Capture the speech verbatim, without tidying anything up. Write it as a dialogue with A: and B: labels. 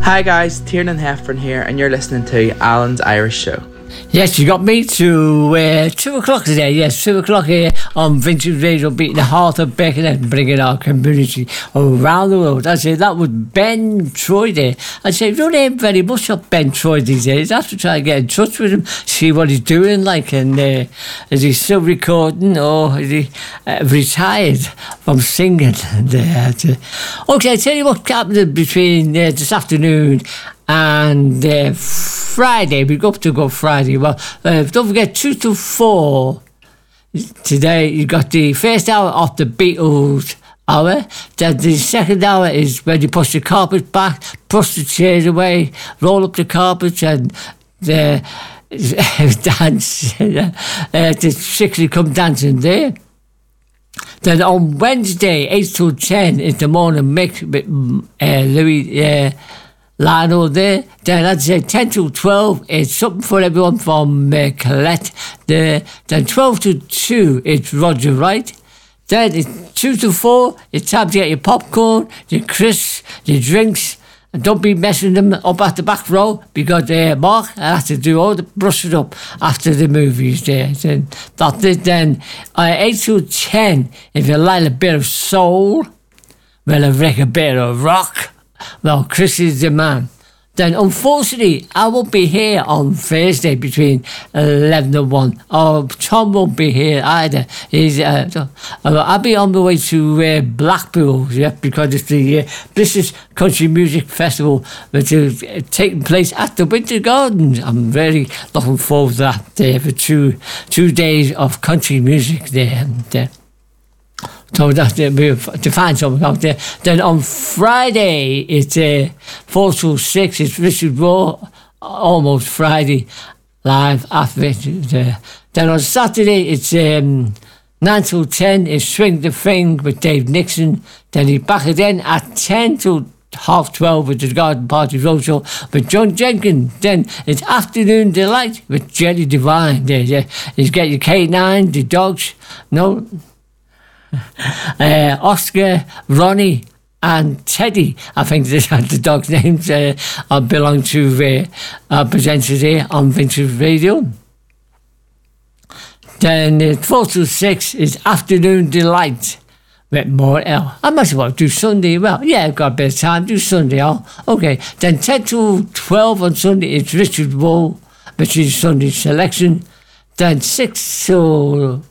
A: Hi guys, Tiernan Heffern here, and you're listening to Alan's Irish Show.
B: Yes, you got me to uh, two o'clock today. Yes, two o'clock here on Vintage Radio, beating the heart of Beckenham and bringing our community around the world. I'd say that was Ben Troy there. I'd say, we don't hear very much of Ben Troy these days. I have to try and get in touch with him, see what he's doing, like, and uh, is he still recording or is he uh, retired from singing? And, uh, to... Okay, I'll tell you what happened between uh, this afternoon and uh, Friday. We go up to Good Friday. Well, uh, don't forget, two to four today. You got the first hour of the Beatles hour. Then the second hour is when you push the carpet back, push the chairs away, roll up the carpets, and the dance. uh, the sixty come dancing there. Then on Wednesday, eight till ten is the morning mix with uh, Louis. Uh, Lionel there. Then I'd say ten to twelve is something for everyone from uh, Colette there. Then twelve to two is Roger Wright. Then it's two to four, it's time to get your popcorn, your crisps, your drinks, and don't be messing them up at the back row because uh, Mark has to do all the brushing up after the movies there. Then that's it. Then uh, eight to ten, if you like a bit of soul, well, I like a bit of rock. Well, Chris is the man. Then, unfortunately, I won't be here on Thursday between eleven and one. Oh, Tom won't be here either. He's, uh, I'll be on the way to uh, Blackpool, yeah, because it's the uh, British Country Music Festival, which is uh, taking place at the Winter Gardens. I'm very looking forward to that uh, for two two days of country music there. And, uh, So that's uh, to find something out there. Then on Friday, it's uh, four to six. It's Richard Raw, almost Friday, live after it. Uh, then on Saturday, it's um, nine to ten. It's Swing the Thing with Dave Nixon. Then he's back again at ten to half twelve with the Garden Party Roadshow with John Jenkins. Then it's Afternoon Delight with Jerry Devine. There, yeah. You get your K nine, the Dogs. No. Uh, Oscar, Ronnie and Teddy, I think this had the dog's names, uh, belong to uh, our presenters here on Vintage Radio. Then uh, four to six is Afternoon Delight with more L. I might as well do Sunday. Well, yeah, I've got a bit of time, do Sunday. Oh, okay. Then ten to twelve on Sunday is Richard Wool, which is Sunday selection. Then six to